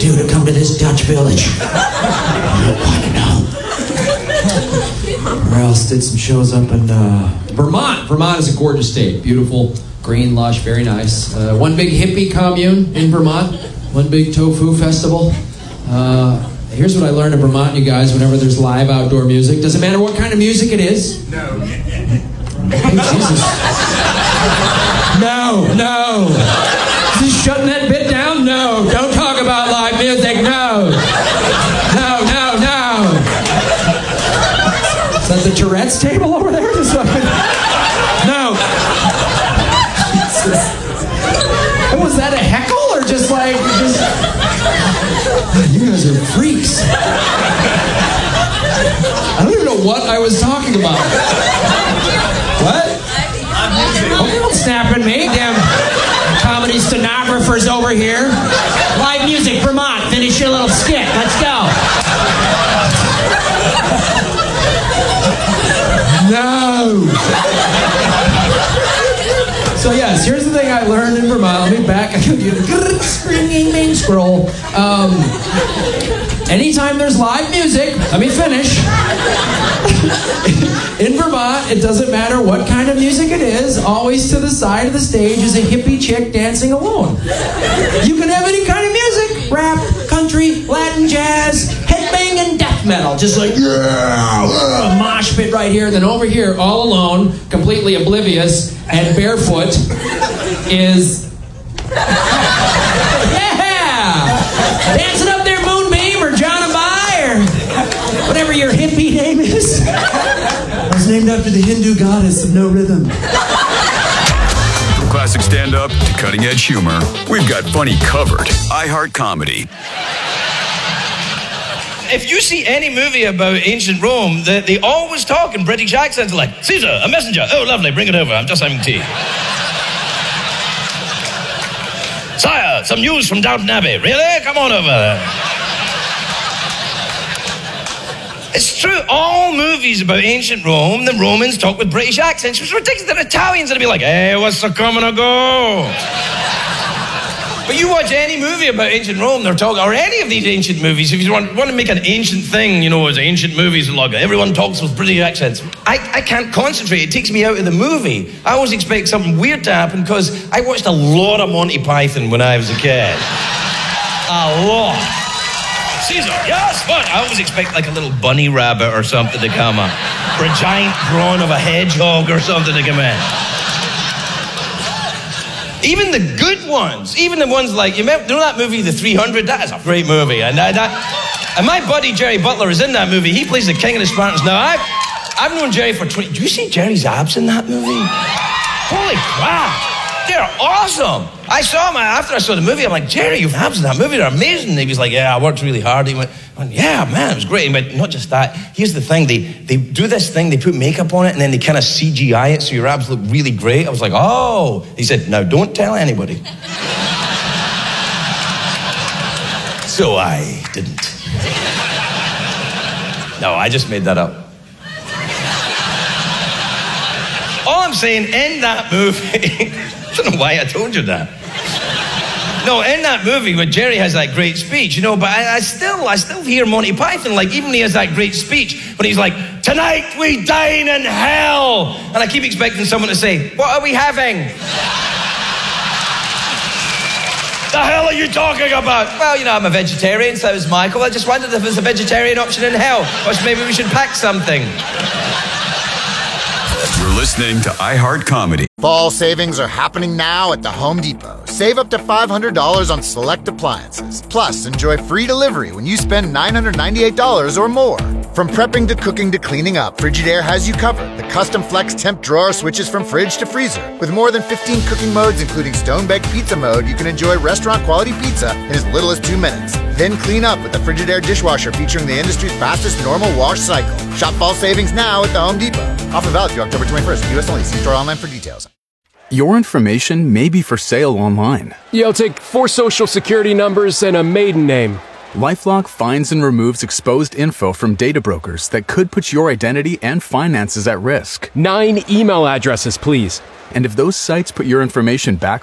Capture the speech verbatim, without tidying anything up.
do to come to this Dutch village? I don't want to know. Where else did some shows up in uh, Vermont? Vermont is a gorgeous state. Beautiful, green, lush, very nice. Uh, one big hippie commune in Vermont. One big tofu festival. Uh, here's what I learned in Vermont, you guys, whenever there's live outdoor music. Doesn't matter what kind of music it is. No. Hey, Jesus. No, no. Is he shutting that bit down? No. Don't talk about live music. No. No, no, no. Is that the Tourette's table over there? Just fucking... No. Jesus. Was that a heckle or just like... Just... You guys are freaks. I don't even know what I was talking about. What? Oh, don't snap at me, damn comedy stenographers over here. Live music, Vermont. Finish your little skit. Let's go. No. So yes, here's the thing I learned in Vermont. Let me back. I could use scroll. Um, anytime there's live music, let me finish. In Vermont, it doesn't matter what kind of music it is. Always to the side of the stage is a hippie chick dancing alone. You can have any kind of music: rap, country, Latin, jazz, headbanging, death metal. Just like yeah, uh, mosh pit right here. Then over here, all alone, completely oblivious and barefoot, is yeah, dancing up there, Moonbeam or John Abai or whatever your hippie name is. I was named after the Hindu goddess of no rhythm. From classic stand-up to cutting-edge humor, we've got funny covered. iHeart Comedy. If you see any movie about ancient Rome, they, they always talk in British accents like, Caesar, a messenger. Oh, lovely, bring it over. I'm just having tea. Sire, some news from Downton Abbey. Really? Come on over. It's true. All movies about ancient Rome, the Romans talk with British accents. It was ridiculous. The Italians would be like, hey, what's the coming or go? But you watch any movie about ancient Rome, they're talking, or any of these ancient movies, if you want, want to make an ancient thing, you know, as ancient movies, like everyone talks with British accents. I, I can't concentrate. It takes me out of the movie. I always expect something weird to happen because I watched a lot of Monty Python when I was a kid. A lot. Caesar, yes, but I always expect like a little bunny rabbit or something to come up. Or a giant prawn of a hedgehog or something to come in. Even the good ones, even the ones like, you know that movie, The three hundred? That is a great movie. And, I, that, and my buddy Jerry Butler is in that movie. He plays the King of the Spartans. Now, I've, I've known Jerry for twenty... Do you see Jerry's abs in that movie? Holy crap. They're awesome. I saw him after I saw the movie. I'm like, Jerry, you've abs in that movie. They're amazing. He was like, yeah, I worked really hard. He went, went yeah, man, it was great. He went, not just that. Here's the thing. They, they do this thing. They put makeup on it, and then they kind of C G I it so your abs look really great. I was like, oh. He said, now don't tell anybody. So I didn't. No, I just made that up. All I'm saying, in that movie... I don't know why I told you that. No, in that movie where Jerry has that great speech, you know, but I, I still, I still hear Monty Python, like, even he has that great speech, but he's like, tonight we dine in hell. And I keep expecting someone to say, what are we having? The hell are you talking about? Well, you know, I'm a vegetarian, so is Michael. I just wondered if there's a vegetarian option in hell. Or maybe we should pack something. You're listening to iHeart Comedy. Fall savings are happening now at the Home Depot. Save up to five hundred dollars on select appliances. Plus, enjoy free delivery when you spend nine hundred ninety-eight dollars or more. From prepping to cooking to cleaning up, Frigidaire has you covered. The custom flex temp drawer switches from fridge to freezer. With more than fifteen cooking modes, including stone-baked pizza mode, you can enjoy restaurant-quality pizza in as little as two minutes. Then clean up with the Frigidaire dishwasher featuring the industry's fastest normal wash cycle. Shop fall savings now at the Home Depot. Offer valid through October twenty-first. U S only. See store online for details. Your information may be for sale online. Yeah, I'll take four social security numbers and a maiden name. LifeLock finds and removes exposed info from data brokers that could put your identity and finances at risk. Nine email addresses, please. And if those sites put your information back